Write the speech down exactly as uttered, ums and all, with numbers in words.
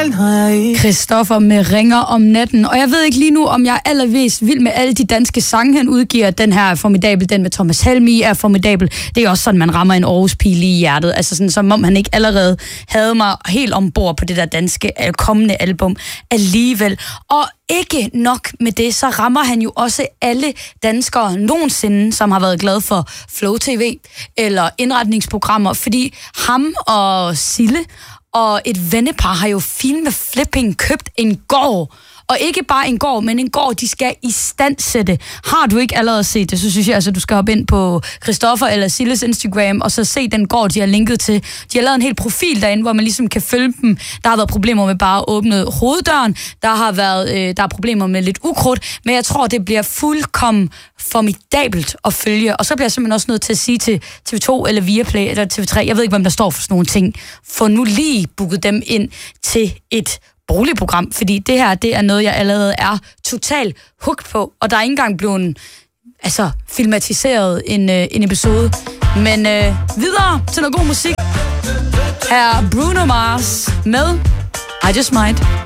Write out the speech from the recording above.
Christoffer med Ringer om natten. Og jeg ved ikke lige nu, om jeg er allermest vild med alle de danske sange, han udgiver. Den her er formidabel, den med Thomas Helmig er formidabel. Det er også sådan, man rammer en Aarhus-pige lige i hjertet. Altså sådan, som om han ikke allerede havde mig helt ombord på det der danske kommende album alligevel. Og ikke nok med det, så rammer han jo også alle danskere nogensinde, som har været glade for Flow T V eller indretningsprogrammer, fordi ham og Sille og et vennepar har jo filmet flipping købt en gård. Og ikke bare en gård, men en gård, de skal istandsætte. Har du ikke allerede set det, så synes jeg, altså, du skal hoppe ind på Christoffer eller Silles Instagram, og så se den gård, de har linket til. De har lavet en hel profil derinde, hvor man ligesom kan følge dem. Der har været problemer med bare at åbne hoveddøren. Der har været øh, der er problemer med lidt ukrudt. Men jeg tror, det bliver fuldkommen formidabelt at følge. Og så bliver jeg simpelthen også nødt til at sige til T V to eller Viaplay eller T V tre, jeg ved ikke, hvem der står for sådan nogle ting. Få nu lige booket dem ind til et boligprogram, fordi det her, det er noget, jeg allerede er totalt hooked på, og der er ikke engang blevet altså, filmatiseret en, øh, en episode. Men øh, videre til noget god musik. Her er Bruno Mars med I Just Might.